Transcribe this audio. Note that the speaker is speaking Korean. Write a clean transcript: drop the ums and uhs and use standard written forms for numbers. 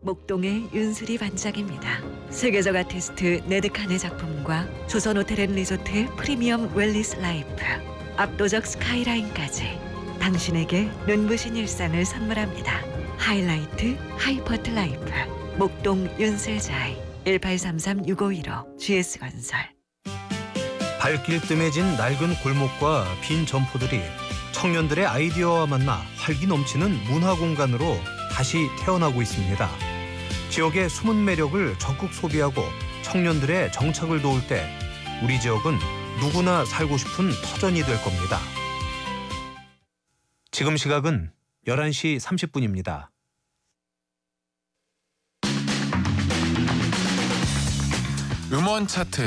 목동의 윤수리 반짝입니다. 세계적 아티스트 네드칸의 작품과 조선 호텔앤리조트의 프리미엄 웰리스 라이프, 압도적 스카이라인까지 당신에게 눈부신 일상을 선물합니다. 하이라이트 하이퍼트 라이프 목동 윤슬자이 1833-6515 GS건설. 발길 뜸해진 낡은 골목과 빈 점포들이 청년들의 아이디어와 만나 활기 넘치는 문화 공간으로 다시 태어나고 있습니다. 지역의 숨은 매력을 적극 소비하고 청년들의 정착을 도울 때 우리 지역은 누구나 살고 싶은 터전이 될 겁니다. 지금 시각은 11시 30분입니다. 음원 차트